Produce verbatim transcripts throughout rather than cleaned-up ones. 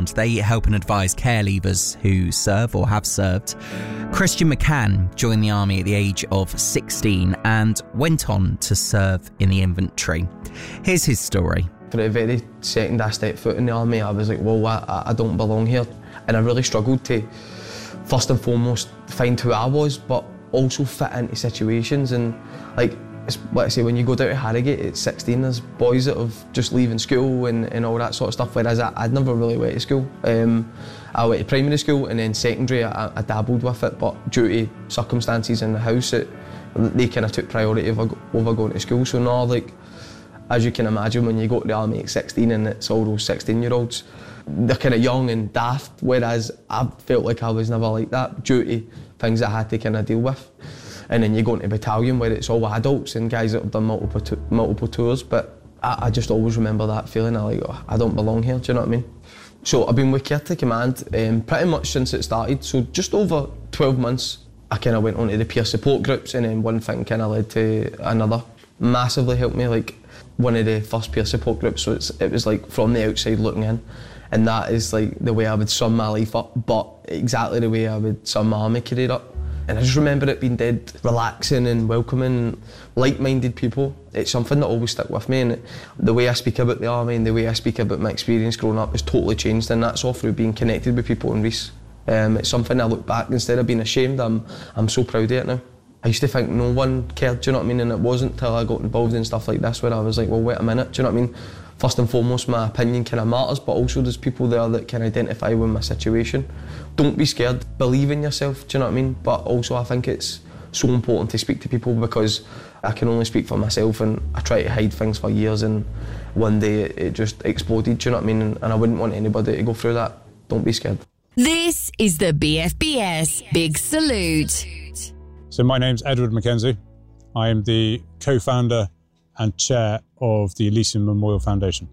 Fund. They help and advise care leavers who serve or have served. Christian McCann joined the army at the age of sixteen and went on to serve in the infantry. Here's his story. For the very second I stepped foot in the army, I was like, well, I, I don't belong here. And I really struggled to, first and foremost, find who I was, but also fit into situations. And like, it's, like I say, when you go down to Harrogate at sixteen, there's boys that have just leaving school and, and all that sort of stuff, whereas I, I'd never really went to school. Um, I went to primary school, and then secondary I, I dabbled with it, but due to circumstances in the house, it, they kind of took priority over, over going to school. So now, like, as you can imagine, when you go to the army at sixteen and it's all those sixteen-year-olds, they're kind of young and daft, whereas I felt like I was never like that due to things I had to kind of deal with. And then you go into battalion where it's all adults and guys that have done multiple t- multiple tours, but I, I just always remember that feeling of like, oh, I don't belong here, do you know what I mean? So I've been with Care to Command um, pretty much since it started, so just over twelve months I kind of went on to the peer support groups, and then one thing kind of led to another. Massively helped me, like one of the first peer support groups, so it's, it was like from the outside looking in, and that is like the way I would sum my life up, but exactly the way I would sum my army career up. And I just remember it being dead relaxing and welcoming, like-minded people. It's something that always stuck with me, and it, the way I speak about the army and the way I speak about my experience growing up has totally changed, and that's all through being connected with people in Rees. Um, it's something I look back, instead of being ashamed, I'm, I'm so proud of it now. I used to think no one cared, do you know what I mean? And it wasn't until I got involved in stuff like this where I was like, well, wait a minute, do you know what I mean? First and foremost, my opinion kind of matters, but also there's people there that can identify with my situation. Don't be scared, believe in yourself, do you know what I mean? But also I think it's so important to speak to people, because I can only speak for myself, and I tried to hide things for years, and one day it, it just exploded, do you know what I mean? And, and I wouldn't want anybody to go through that. Don't be scared. This is the B F B S Big Salute. So my name's Edward Mackenzie. I am the co-founder and chair of the Elysium Memorial Foundation.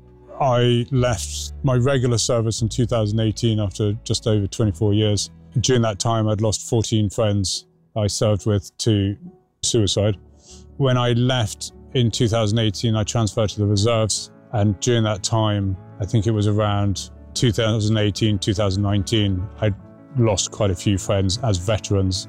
I left my regular service in two thousand eighteen after just over twenty-four years. During that time, I'd lost fourteen friends I served with to suicide. When I left in two thousand eighteen, I transferred to the reserves. And during that time, I think it was around two thousand eighteen, two thousand nineteen, I'd lost quite a few friends as veterans.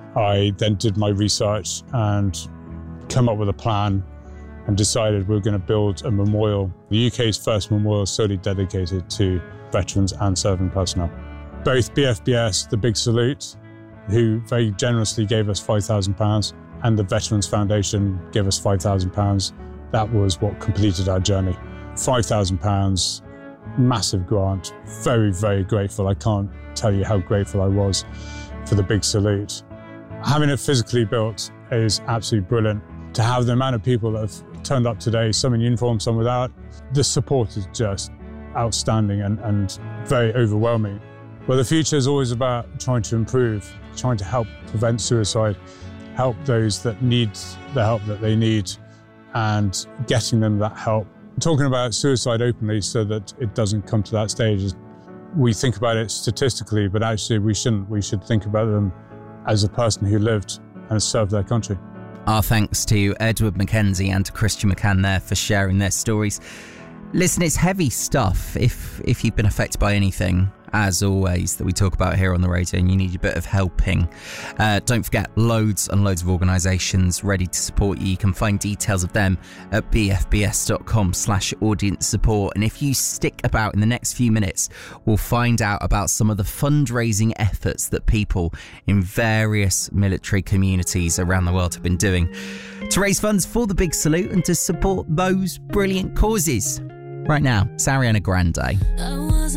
I then did my research and came up with a plan and decided we were going to build a memorial, the U K's first memorial solely dedicated to veterans and serving personnel. Both B F B S, the Big Salute, who very generously gave us five thousand pounds, and the Veterans Foundation gave us five thousand pounds. That was what completed our journey. five thousand pounds, massive grant, very, very grateful. I can't tell you how grateful I was for the Big Salute. Having it physically built is absolutely brilliant. To have the amount of people that have turned up today, some in uniform, some without, the support is just outstanding and, and very overwhelming. Well, the future is always about trying to improve, trying to help prevent suicide, help those that need the help that they need, and getting them that help. Talking about suicide openly so that it doesn't come to that stage. We think about it statistically, but actually we shouldn't. We should think about them as a person who lived and served their country. Our thanks to Edward Mackenzie and to Christian McCann there for sharing their stories. Listen, it's heavy stuff. If if you've been affected by anything, as always, that we talk about here on the radio, and you need a bit of helping, uh, don't forget, loads and loads of organisations ready to support you. You can find details of them at bfbs.com slash audience support. And if you stick about in the next few minutes, we'll find out about some of the fundraising efforts that people in various military communities around the world have been doing to raise funds for the Big Salute and to support those brilliant causes. Right now, it's Ariana Grande.